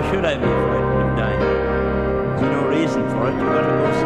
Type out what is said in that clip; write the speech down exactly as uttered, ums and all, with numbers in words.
should I be frightened of dying? There's no reason for it. You've got to go